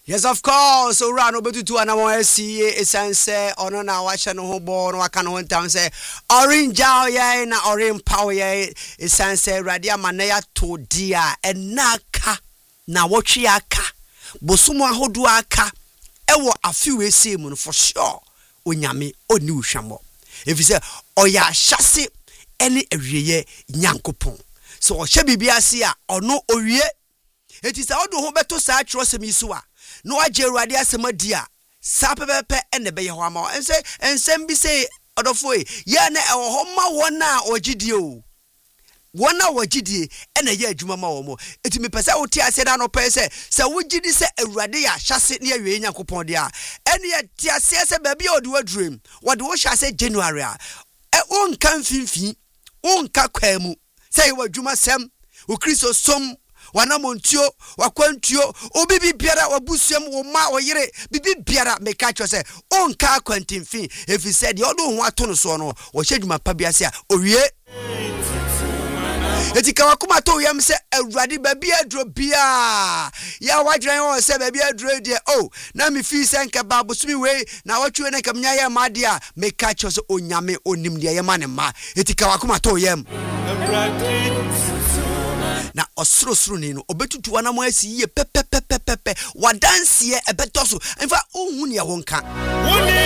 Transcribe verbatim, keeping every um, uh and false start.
Yes, of course. So run over to two and I want to see a sense on an hour channel born or can one time say orange jow ya na orange power ya a sense radia manea to dia and naka na wachiaka bosuma hoduaka ewo a few we see mun for sure onyame oni uhwamo if you say oya shase any awieye nyankopon so o hye bibia se a ono owie eti sa odo ho beto sa atwrosem yiso a no agye ruade asem a sa pepepe ene be ye ho ama ense ensem bi say odofo e ye na e ho ma wona ogidie o wona wogidie ene ye adwuma ma wo mo eti me pese wo ti ase da no pese se wogidi se awurade ya hyase ne awie nyankopon de a ene ye ti ase se ba bia odi wadurem wode wo hyase January a e wonka mfimfi wonka kwamu se ye wadwuma sem wo Kristo som wana montio wakwantuo obibi biara wabusuam wo ma wo yire bibi biara meka cho se onka kwantimfin if he said yodo ho ato no so no wo hyedwuma pa biase a owie etika wakoma to yam se awurade ba bia dro bia ya wadran wo se ba bia dro de oh na me fi se nka ba bosumi we na watwe na kam nya ya ma de a meka cho se onyame onim de ye ma ne ma etika wakoma to yam na osrosro ni no obetutu wana mo asi ye pepepepepe wadanse e betoso enfa ohun ne ye wonka